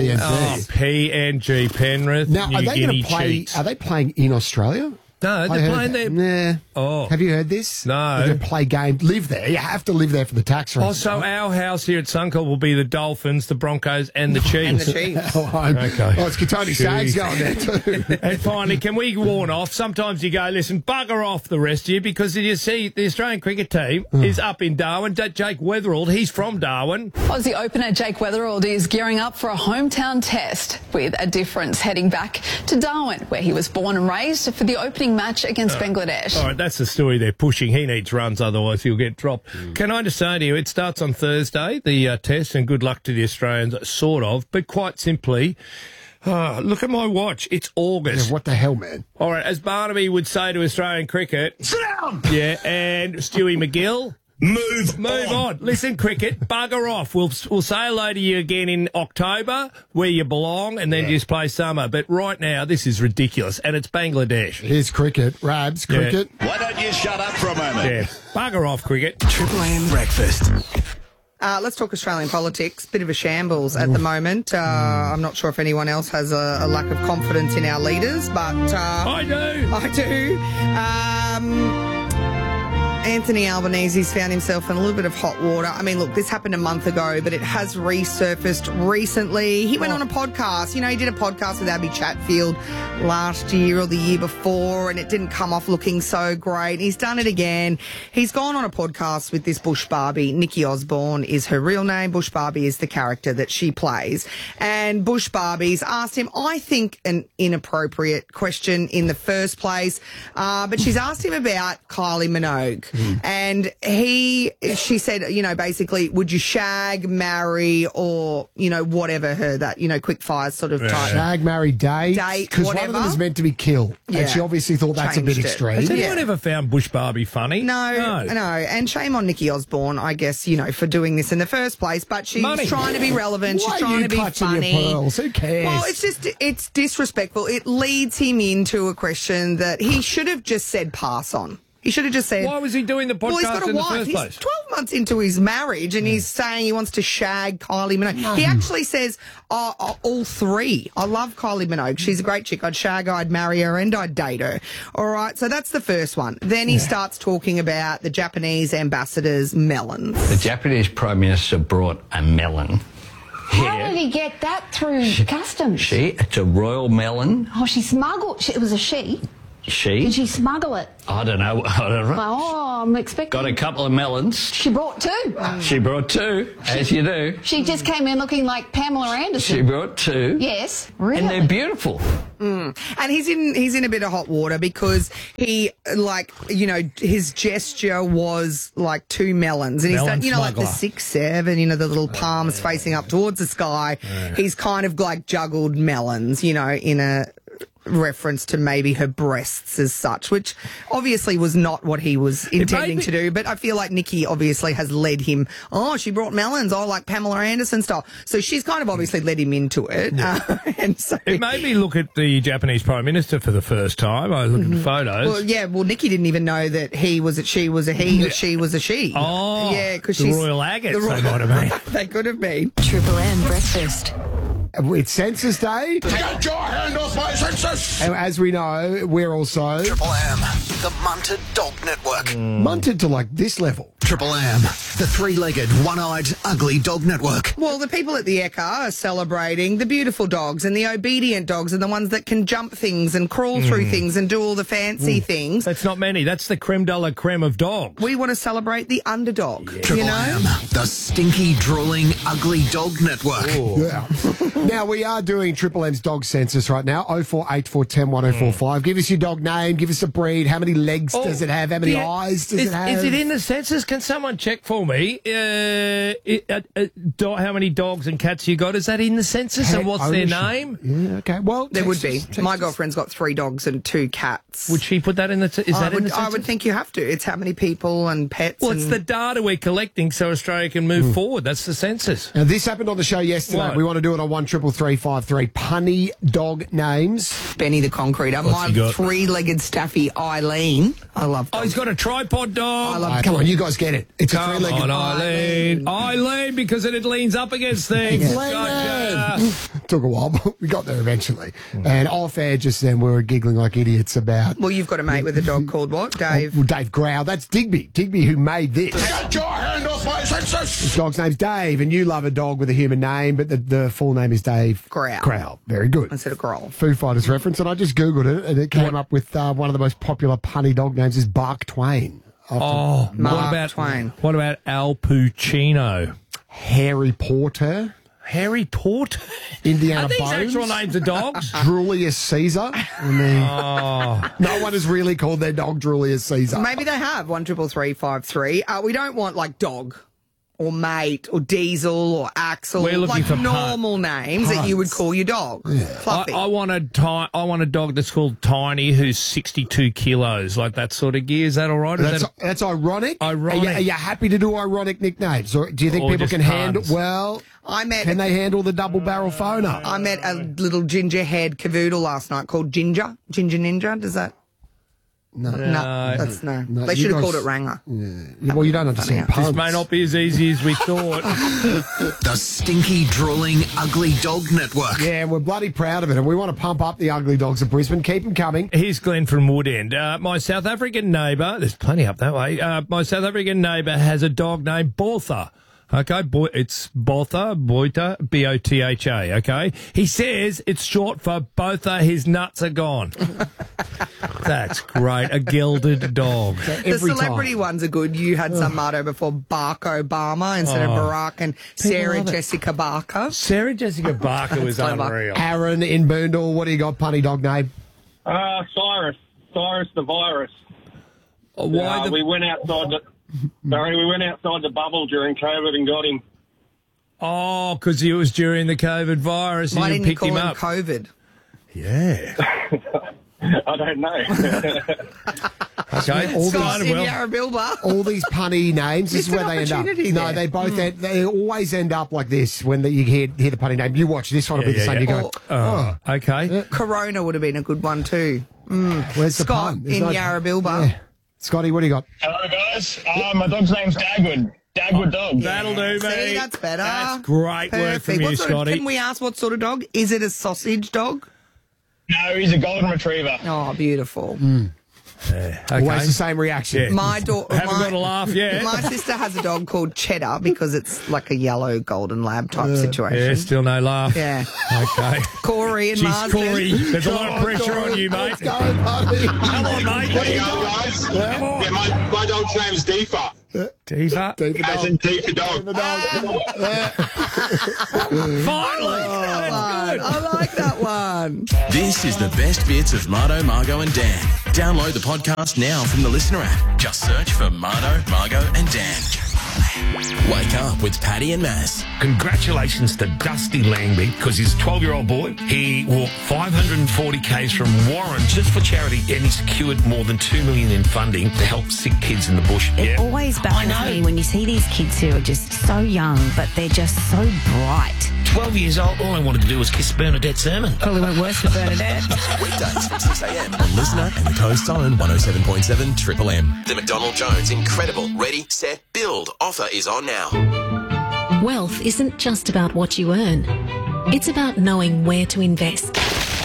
Speaker 29: PNG, Penrith,
Speaker 31: Now,
Speaker 29: New
Speaker 31: are they
Speaker 29: Guinea
Speaker 31: going to play?
Speaker 29: Cheats.
Speaker 31: Are they playing in Australia?
Speaker 29: No, they're playing there.
Speaker 31: Nah.
Speaker 29: Oh.
Speaker 31: Have you heard this?
Speaker 29: No.
Speaker 31: They're going to play games. Live there. You have to live there for the tax rate.
Speaker 29: Oh, so our house here at Suncorp will be the Dolphins, the Broncos, and the Chiefs.
Speaker 30: And the Chiefs.
Speaker 29: Okay.
Speaker 31: Oh, it's Katoni Staggs going there too.
Speaker 29: And finally, can we warn off? Sometimes you go, listen, bugger off the rest of you, because you see the Australian cricket team is up in Darwin. Jake Weatherald, he's from Darwin.
Speaker 26: Aussie opener Jake Weatherald is gearing up for a hometown test with a difference, heading back to Darwin, where he was born and raised, for the opening match against Bangladesh.
Speaker 29: All right, that's the story they're pushing. He needs runs, otherwise he'll get dropped. Can I just say to you, it starts on Thursday, the test, and good luck to the Australians, sort of, but quite simply, look at my watch. It's August.
Speaker 31: Yeah, what the hell, man?
Speaker 29: All right, as Barnaby would say to Australian cricket...
Speaker 31: Sit down!
Speaker 29: Yeah, and Stewie McGill... Move on. Listen, cricket, bugger off. We'll say hello to you again in October, where you belong, and then just play summer. But right now, this is ridiculous, and it's Bangladesh.
Speaker 31: Here's cricket. Rabs, cricket.
Speaker 4: Why don't you shut up for a moment?
Speaker 29: Yeah, bugger off, cricket.
Speaker 1: Triple M Breakfast.
Speaker 30: Let's talk Australian politics. Bit of a shambles at the moment. I'm not sure if anyone else has a lack of confidence in our leaders, but...
Speaker 29: I do.
Speaker 30: I do. Anthony Albanese's found himself in a little bit of hot water. I mean, look, this happened a month ago, but it has resurfaced recently. He went on a podcast. You know, he did a podcast with Abby Chatfield last year or the year before, and it didn't come off looking so great. He's done it again. He's gone on a podcast with this Bush Barbie. Nikki Osborne is her real name. Bush Barbie is the character that she plays. And Bush Barbie's asked him, I think, an inappropriate question in the first place, but she's asked him about Kylie Minogue. And she said, you know, basically, would you shag, marry, or, you know, whatever her, that, you know, quick fire sort of type.
Speaker 31: Shag, marry, date. Because one of them is meant to be kill.
Speaker 30: Yeah.
Speaker 31: And she obviously thought that's a bit extreme.
Speaker 29: Has anyone ever found Bush Barbie funny?
Speaker 30: No. And shame on Nikki Osborne, I guess, you know, for doing this in the first place. But she's trying to be relevant.
Speaker 31: Why
Speaker 30: she's trying to be funny.
Speaker 31: Your pearls? Who cares?
Speaker 30: Well, it's disrespectful. It leads him into a question that he should have just said pass on. He should have just said...
Speaker 29: Why was he doing the podcast in the first place?
Speaker 30: He's 12 months into his marriage and he's saying he wants to shag Kylie Minogue. He actually says, all three. I love Kylie Minogue. She's a great chick. I'd shag her, I'd marry her, and I'd date her. All right, so that's the first one. Then he starts talking about the Japanese ambassador's melons.
Speaker 6: The Japanese Prime Minister brought a melon.
Speaker 8: How did he get that through customs?
Speaker 6: It's a royal melon.
Speaker 8: Oh, she smuggled. It was a she.
Speaker 6: She?
Speaker 8: Did she smuggle it?
Speaker 6: I don't know.
Speaker 8: Oh, I'm expecting.
Speaker 6: Got a couple of melons.
Speaker 8: She brought 2.
Speaker 6: She brought 2, as you do.
Speaker 8: She just came in looking like Pamela Anderson.
Speaker 6: She brought 2.
Speaker 8: Yes, really.
Speaker 6: And they're beautiful.
Speaker 30: And he's in a bit of hot water because he, like, you know, his gesture was like 2 melons. And he's done, you know, like the 6-7, you know, the little palms facing up towards the sky. Yeah. He's kind of like juggled melons, you know, in a reference to maybe her breasts as such, which obviously was not what he was intending to do. But I feel like Nikki obviously has led him, she brought melons, like Pamela Anderson style. So she's kind of obviously led him into it. Yeah. And so
Speaker 29: it made me look at the Japanese Prime Minister for the first time. I looked at the photos.
Speaker 30: Well, Nikki didn't even know that he was a she was a he or she was a she.
Speaker 29: Oh,
Speaker 30: yeah, because
Speaker 29: she's Royal Agates. They might have been.
Speaker 30: They could have been.
Speaker 22: Triple M breakfast.
Speaker 31: It's Census Day.
Speaker 4: Get your hand off my census!
Speaker 31: And as we know, we're also...
Speaker 28: Triple M, the Munted Dog Network.
Speaker 31: Munted to like this level.
Speaker 28: Triple M, the 3-legged, one-eyed, ugly dog network.
Speaker 30: Well, the people at the Ekka are celebrating the beautiful dogs and the obedient dogs and the ones that can jump things and crawl through things and do all the fancy things.
Speaker 29: That's not many. That's the creme de la creme of dogs.
Speaker 30: We want to celebrate the underdog. Yeah.
Speaker 28: Triple M, the stinky, drooling, ugly dog network.
Speaker 31: Yeah. Now, we are doing Triple M's dog census right now. 048410 1045. Give us your dog name. Give us a breed. How many legs does it have? How many eyes does it have?
Speaker 29: Is it in the census? Can someone check for me how many dogs and cats you got? Is that in the census? And what's their name?
Speaker 31: Yeah, okay. Well,
Speaker 30: there would be. My girlfriend's got 3 dogs and 2 cats.
Speaker 29: Would she put that in the census?
Speaker 30: I would think you have to. It's how many people and pets.
Speaker 29: Well, it's the data we're collecting so Australia can move forward. That's the census.
Speaker 31: Now, this happened on the show yesterday. What? We want to do it on 133353. Punny dog names.
Speaker 30: Benny the Concreter. My 3-legged staffy Eileen. I love dogs.
Speaker 29: Oh, he's got a tripod dog.
Speaker 31: I love Come on, you guys get it. It's a 3-legged
Speaker 29: Eileen. Eileen, because it leans up against things.
Speaker 31: Gotcha. Took a while, but we got there eventually. And off air just then, we were giggling like idiots about...
Speaker 30: Well, you've got a mate with a dog called what, Dave?
Speaker 31: Well, Dave Growl. That's Digby. Digby who made this.
Speaker 4: Get your hand off my census!
Speaker 31: This dog's name's Dave, and you love a dog with a human name, but the full name is Dave Growl. Very good.
Speaker 30: Instead of Growl.
Speaker 31: Foo Fighters reference, and I just Googled it, and it came up with one of the most popular punny dog names is Bark Twain.
Speaker 30: Mark Twain.
Speaker 29: What about Al Pacino?
Speaker 31: Harry Porter.
Speaker 29: Harry Porter?
Speaker 31: Indiana
Speaker 29: Are these
Speaker 31: Bones?
Speaker 29: actual names of dogs?
Speaker 31: Julius Caesar. I mean, no one has really called their dog Julius Caesar.
Speaker 30: Maybe they have. 133353. We don't want like dog or mate or diesel or axle.
Speaker 29: We're looking
Speaker 30: like
Speaker 29: for
Speaker 30: normal names that you would call your dog.
Speaker 31: Yeah.
Speaker 30: Fluffy.
Speaker 29: I want a dog that's called Tiny, who's 62 kilos, like that sort of gear. Is that all right?
Speaker 31: That's ironic.
Speaker 29: Ironic.
Speaker 31: Are you happy to do ironic nicknames, or do you think people can handle? Well, can they handle the double barrel phoner?
Speaker 30: I met a little ginger haired cavoodle last night called Ginger Ninja. Does that? No. They should have called it Ranger.
Speaker 31: Yeah. Well, you don't understand puns.
Speaker 29: This may not be as easy as we thought.
Speaker 28: The stinky, drooling, ugly dog network.
Speaker 31: Yeah, we're bloody proud of it, and we want to pump up the ugly dogs of Brisbane. Keep them coming.
Speaker 29: Here's Glenn from Woodend. My South African neighbour, there's plenty up that way, my South African neighbour has a dog named Botha. Okay, it's Botha, Botha, B-O-T-H-A, okay? He says it's short for Botha, his nuts are gone. That's great. A gilded dog.
Speaker 30: The celebrity ones are good. You had some motto before, Barack Obama instead of Barack, and Sarah Jessica Barker.
Speaker 29: Sarah Jessica Barker was unreal.
Speaker 31: Aaron in Boondall, what do you got, punny dog name?
Speaker 9: Cyrus. Cyrus the virus.
Speaker 29: We
Speaker 9: went outside the bubble during COVID and got him.
Speaker 29: Oh, because it was during the COVID virus.
Speaker 30: Why didn't you call
Speaker 29: him
Speaker 30: him
Speaker 29: up?
Speaker 30: COVID?
Speaker 29: Yeah.
Speaker 9: I don't know.
Speaker 29: Okay.
Speaker 31: All these punny names, this is where they end up. No, they both they always end up like this when you hear the punny name. You watch this one will be the same. You go,
Speaker 29: okay.
Speaker 30: Corona would have been a good one too.
Speaker 31: Where's the
Speaker 30: Scott
Speaker 31: pun?
Speaker 30: in Yarrabilba.
Speaker 31: Yeah. Scotty, what do you got?
Speaker 9: Hello, guys. My dog's name's Dagwood. Dagwood dog.
Speaker 29: That'll do, mate.
Speaker 30: See, that's better.
Speaker 29: That's great work from you, Scotty.
Speaker 30: Can we ask what sort of dog? Is it a sausage dog?
Speaker 9: No, he's a golden retriever.
Speaker 30: Oh, beautiful.
Speaker 31: Always the same reaction.
Speaker 30: My daughter
Speaker 29: Haven't got a laugh yet.
Speaker 30: My sister has a dog called Cheddar because it's like a yellow golden lab type situation.
Speaker 29: Yeah, still no laugh.
Speaker 30: Yeah.
Speaker 29: Okay.
Speaker 30: Corey and
Speaker 29: Jeez,
Speaker 30: Marsden.
Speaker 29: Corey, there's a lot of pressure on you, mate.
Speaker 31: Let's go, buddy.
Speaker 29: Come on, mate.
Speaker 4: There you go, guys. Yeah, my dog's name's Deefa.
Speaker 29: Diva.
Speaker 4: As in Deefa dog.
Speaker 29: Finally. That's good.
Speaker 30: I like that one.
Speaker 1: This is the best bits of Marto, Margot and Dan. Download the podcast now from the Listener app. Just search for Marto, Margot and Dan. Wake up with Paddy and Maz.
Speaker 11: Congratulations to Dusty Langby because his 12-year-old boy, he walked 540 k's from Warren just for charity and he secured more than $2 million in funding to help sick kids in the bush.
Speaker 12: It always baffles me when you see these kids who are just so young, but they're just so bright.
Speaker 11: 12 years old, all I wanted to do was kiss Bernadette Sermon.
Speaker 12: Probably went worse for Bernadette.
Speaker 1: Weekdays from 6 a.m. on Listener and the Coast on 107.7 Triple M. The McDonald Jones Incredible Ready, Set, Build offer is on now.
Speaker 13: Wealth isn't just about what you earn. It's about knowing where to invest.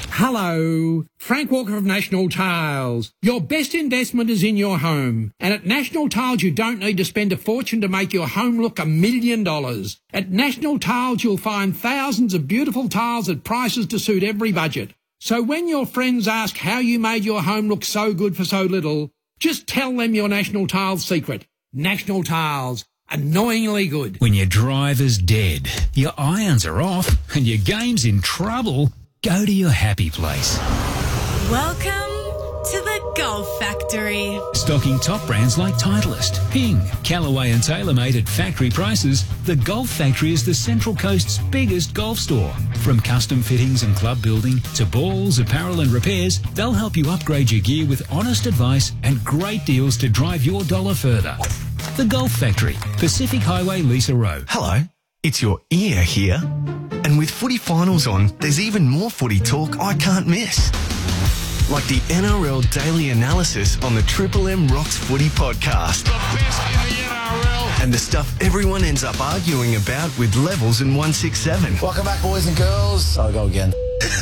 Speaker 14: Hello, Frank Walker of National Tiles. Your best investment is in your home. And at National Tiles, you don't need to spend a fortune to make your home look $1 million. At National Tiles, you'll find thousands of beautiful tiles at prices to suit every budget. So when your friends ask how you made your home look so good for so little, just tell them your National Tiles secret. National Tiles. Annoyingly good.
Speaker 10: When your driver's dead, your irons are off, and your game's in trouble, go to your happy place.
Speaker 2: Welcome to the Golf Factory.
Speaker 10: Stocking top brands like Titleist, Ping, Callaway and TaylorMade at factory prices, the Golf Factory is the Central Coast's biggest golf store. From custom fittings and club building to balls, apparel and repairs, they'll help you upgrade your gear with honest advice and great deals to drive your dollar further. The Golf Factory, Pacific Highway, Lisa Rowe.
Speaker 15: Hello, it's your ear here. And with footy finals on, there's even more footy talk I can't miss. Like the NRL Daily Analysis on the Triple M Rocks Footy podcast.
Speaker 4: The best in the NRL.
Speaker 15: And the stuff everyone ends up arguing about with Levels and 167.
Speaker 16: Welcome back, boys and girls. I'll go again.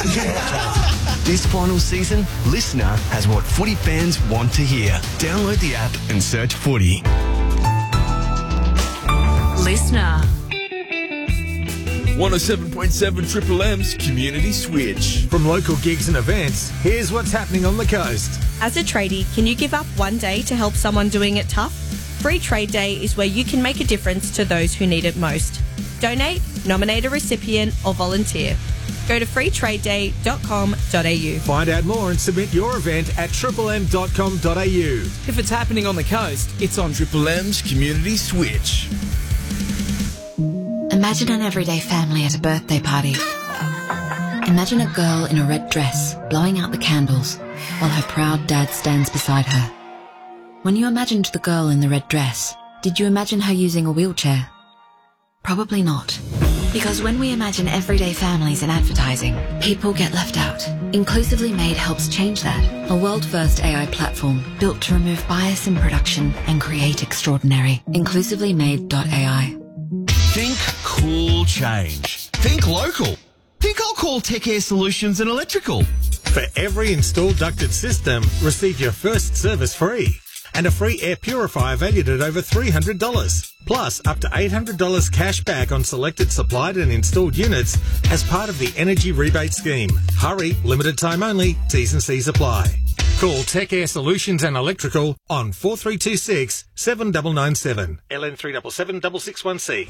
Speaker 15: This final season, Listener has what footy fans want to hear. Download the app and search footy.
Speaker 22: Listener.
Speaker 17: 107.7 Triple M's Community Switch.
Speaker 24: From local gigs and events, here's what's happening on the coast.
Speaker 18: As a tradie, can you give up one day to help someone doing it tough? Free Trade Day is where you can make a difference to those who need it most. Donate, nominate a recipient, or volunteer. Go to freetradeday.com.au.
Speaker 24: Find out more and submit your event at triplem.com.au.
Speaker 17: If it's happening on the coast, it's on Triple M's Community Switch.
Speaker 19: Imagine an everyday family at a birthday party. Imagine a girl in a red dress blowing out the candles while her proud dad stands beside her. When you imagined the girl in the red dress, did you imagine her using a wheelchair? Probably not. Because when we imagine everyday families in advertising, people get left out. Inclusively Made helps change that. A world-first AI platform built to remove bias in production and create extraordinary. InclusivelyMade.ai.
Speaker 28: Think cool change. Think local. Think I'll call Tech Air Solutions and Electrical.
Speaker 24: For every installed ducted system, receive your first service free. And a free air purifier valued at over $300. Plus, up to $800 cash back on selected supplied and installed units as part of the Energy Rebate Scheme. Hurry, limited time only, T's and C's apply. Call Tech Air Solutions and Electrical on 4326 7997. LN 377 661C.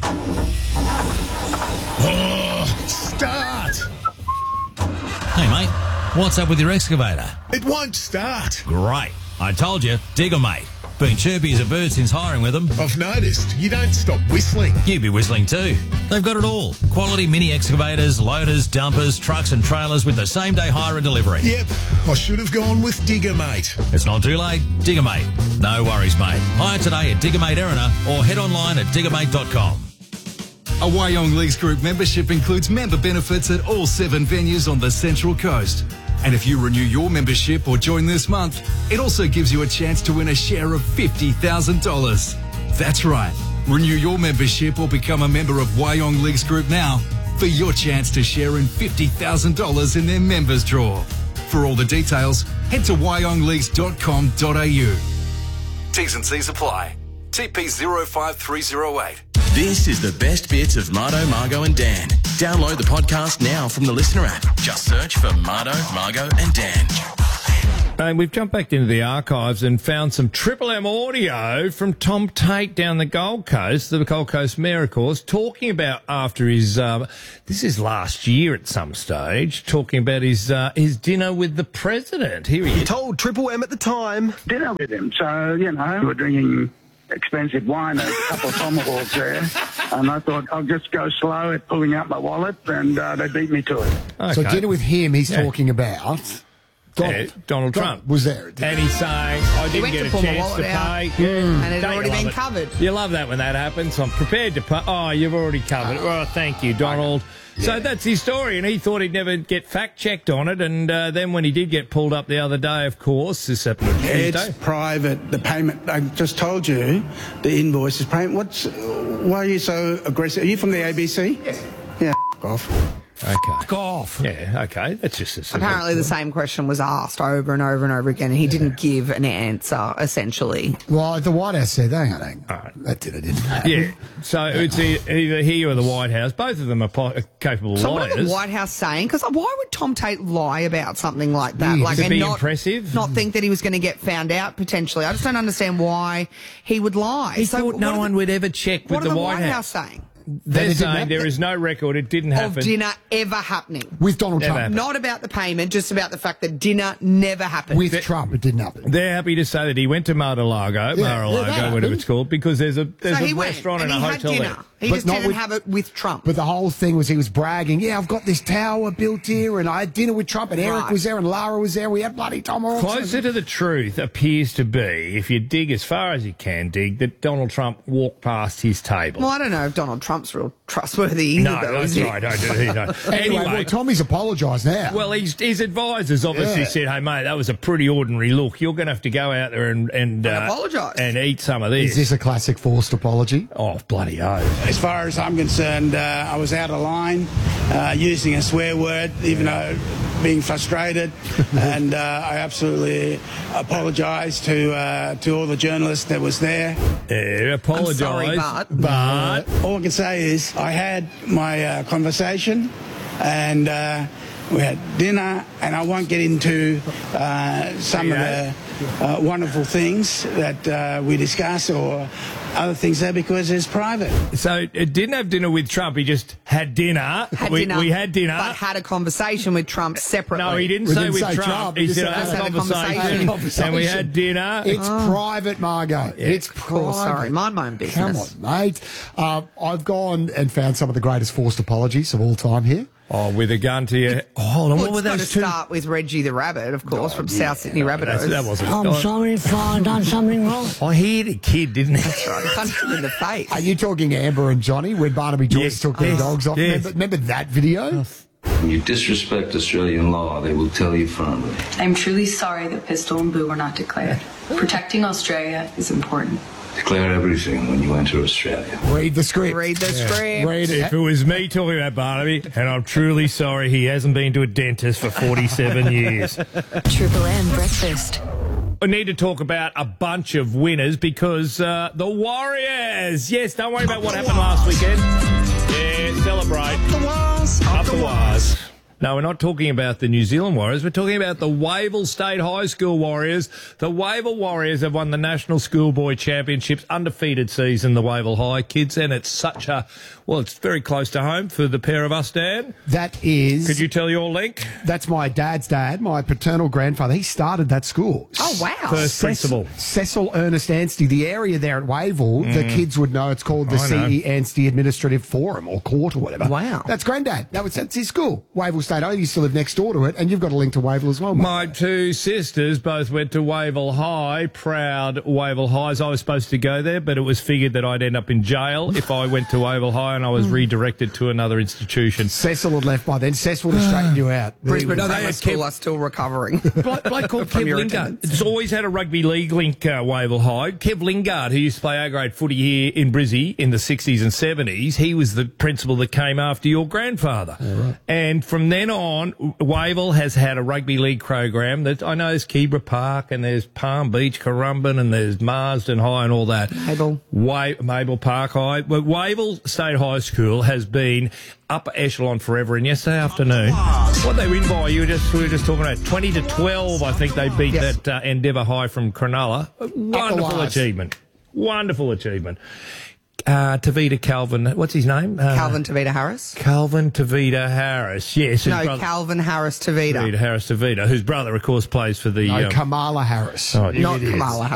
Speaker 20: Start!
Speaker 21: Hey, mate, what's up with your excavator?
Speaker 20: It won't start.
Speaker 21: Great. I told you, Digger Mate. Been chirpy as a bird since hiring with them.
Speaker 20: I've noticed. You don't stop whistling.
Speaker 21: You'd be whistling too. They've got it all. Quality mini excavators, loaders, dumpers, trucks and trailers with the same day hire and delivery.
Speaker 20: Yep. I should have gone with Digger Mate.
Speaker 21: It's not too late. Digger Mate. No worries, mate. Hire today at Digger Mate Erina or head online at diggermate.com.
Speaker 32: A Wyong Leagues Group membership includes member benefits at all 7 venues on the Central Coast. And if you renew your membership or join this month, it also gives you a chance to win a share of $50,000. That's right. Renew your membership or become a member of Wyong Leagues Group now for your chance to share in $50,000 in their members draw. For all the details, head to wyongleagues.com.au. T's and C's apply. TP 05308.
Speaker 1: This is the best bits of Mardo, Margo and Dan. Download the podcast now from the Listener app. Just search for Mardo, Margo and Dan.
Speaker 3: And we've jumped back into the archives and found some Triple M audio from Tom Tate down the Gold Coast, the Gold Coast Mayor, of course, talking about after his, this is last year at some stage, talking about his dinner with the President. Here he is.
Speaker 5: He told Triple M at the time.
Speaker 6: Dinner with him. So, you know, we were drinking expensive wine, a couple of tomahawks there, and I thought I'll just go slow at pulling out my wallet, and they beat me to it.
Speaker 3: Okay.
Speaker 7: So dinner with him, he's talking about...
Speaker 3: Donald Trump
Speaker 7: was there.
Speaker 3: And he's saying, I didn't get a chance to pay.
Speaker 30: And it had already been covered.
Speaker 3: You love that when that happens. I'm prepared to pay. Oh, you've already covered it. Oh, thank you, Donald. So that's his story, and he thought he'd never get fact-checked on it, and then when he did get pulled up the other day, of course, this happened on Tuesday.
Speaker 8: It's private, the payment. I just told you the invoice is payment. Why are you so aggressive? Are you from the ABC? Yes. Yeah, off.
Speaker 3: Okay.
Speaker 7: Off.
Speaker 3: Yeah, okay. That's just a simple
Speaker 30: Apparently the same question was asked over and over and over again, and he didn't give an answer, essentially.
Speaker 7: Well, the White House said, hang on. That didn't happen.
Speaker 3: Yeah. So it's either he or the White House. Both of them are capable
Speaker 30: So
Speaker 3: liars.
Speaker 30: what are the White House saying? Because why would Tom Tate lie about something like that?
Speaker 3: Yeah,
Speaker 30: like,
Speaker 3: to
Speaker 30: and
Speaker 3: be
Speaker 30: not,
Speaker 3: impressive?
Speaker 30: Not think that he was going to get found out, potentially. I just don't understand why he would lie.
Speaker 3: He thought no one would ever check with the White House.
Speaker 30: What are the White House saying?
Speaker 3: They're saying there is no record. It didn't happen.
Speaker 30: Of dinner ever happening.
Speaker 7: With Donald Trump.
Speaker 30: Not about the payment, just about the fact that dinner never happened.
Speaker 7: With Trump, it didn't happen.
Speaker 3: They're happy to say that he went to Mar-a-Lago, whatever it's called, because there's a restaurant and a hotel there.
Speaker 30: He just didn't have it with Trump.
Speaker 7: But the whole thing was he was bragging, yeah, I've got this tower built here, and I had dinner with Trump, and Eric was there, and Lara was there. We had bloody tomahawks.
Speaker 3: Closer to the truth appears to be, if you dig as far as you can dig, that Donald Trump walked past his table.
Speaker 30: Well, I don't know if Donald Trump's real trustworthy either.
Speaker 3: No, that's right. I do.
Speaker 7: Anyway, well, Tommy's apologised now.
Speaker 3: Well, his advisors obviously said, hey, mate, that was a pretty ordinary look. You're going to have to go out there and
Speaker 30: apologise.
Speaker 3: And eat some of this.
Speaker 7: Is this a classic forced apology?
Speaker 3: Oh, bloody oath.
Speaker 8: As far as I'm concerned, I was out of line, using a swear word, even though being frustrated, and I absolutely apologise to all the journalists that was there.
Speaker 3: Apologise.
Speaker 30: I'm sorry,
Speaker 3: but
Speaker 8: all I can say is I had my conversation, and we had dinner, and I won't get into some of the wonderful things that we discuss or other things there because it's private.
Speaker 3: So it didn't have dinner with Trump. He just had dinner. We had dinner.
Speaker 30: But had a conversation with Trump separately.
Speaker 3: No, he didn't say with Trump. He said I had a conversation. And we had dinner.
Speaker 7: It's private, Margot. It's private.
Speaker 30: Sorry, mind my own business.
Speaker 7: Come on, mate. I've gone and found some of the greatest forced apologies of all time here.
Speaker 3: Oh, with a gun to your... Oh, hold on,
Speaker 30: Well,
Speaker 3: what were
Speaker 30: it's got to
Speaker 3: those two?
Speaker 30: start with Reggie the Rabbit, of course, from South Sydney Rabbitohs.
Speaker 3: That wasn't...
Speaker 9: I'm sorry if I've done something wrong.
Speaker 3: I heard a kid, didn't he?
Speaker 30: That's right. Punched him in the face.
Speaker 7: Are you talking Amber and Johnny when Barnaby Joyce took their dogs off?
Speaker 3: Yes.
Speaker 7: Remember that video?
Speaker 23: When you disrespect Australian law, they will tell you firmly.
Speaker 25: I'm truly sorry that Pistol and Boo were not declared. Protecting Australia is important.
Speaker 23: Declare everything when you enter Australia.
Speaker 7: Read the script.
Speaker 30: Read the script.
Speaker 7: Read it.
Speaker 3: If it was me talking about Barnaby, and I'm truly sorry he hasn't been to a dentist for 47 years.
Speaker 22: Triple M Breakfast.
Speaker 3: I need to talk about a bunch of winners because the Warriors. Yes, don't worry about what happened last weekend. Yeah, celebrate.
Speaker 8: Up the wires.
Speaker 3: Up the wires. No, we're not talking about the New Zealand Warriors. We're talking about the Wavell State High School Warriors. The Wavell Warriors have won the National Schoolboy Championships, undefeated season, the Wavell High kids, and it's such a... Well, it's very close to home for the pair of us, Dan.
Speaker 7: That is...
Speaker 3: Could you tell your link?
Speaker 7: That's my dad's dad, my paternal grandfather. He started that school.
Speaker 30: Oh, wow.
Speaker 3: First principal.
Speaker 7: Cecil Ernest Anstey, the area there at Wavell, the kids would know it's called the C.E. Anstey Administrative Forum or Court or whatever.
Speaker 30: Wow.
Speaker 7: That's Granddad. That's his school. Wavell State. I used to live next door to it, and you've got a link to Wavell as well, mate.
Speaker 3: My two sisters both went to Wavell High, proud Wavell Highs. I was supposed to go there, but it was figured that I'd end up in jail if I went to Wavell High and I was redirected to another institution.
Speaker 7: Cecil had left by then. Cecil would have straightened you out.
Speaker 30: Brisbane Grammar School are still recovering.
Speaker 3: Bloke called Kev Lingard. It's always had a rugby league link, Wavell High. Kev Lingard, who used to play A-grade footy here in Brizzy in the 60s and 70s, he was the principal that came after your grandfather.
Speaker 7: Right.
Speaker 3: And from then on, Wavell has had a rugby league program. That I know there's Keebra Park and there's Palm Beach, Currumbin, and there's Marsden High and all that. Mabel Park High. But Wavell State High School has been upper echelon forever. And yesterday afternoon, what they win by, we were just talking about 20-12. I think they beat that Endeavour High from Cronulla. Wonderful achievement. Wonderful achievement. Tavita Calvin, what's his name?
Speaker 30: Calvin Tavita Harris.
Speaker 3: Calvin Tavita Harris, yes.
Speaker 30: No, Calvin Harris Tavita.
Speaker 3: Harris Tavita, whose brother, of course, plays for the...
Speaker 7: Kamala Harris.
Speaker 3: Oh,
Speaker 30: Not Kamala Harris.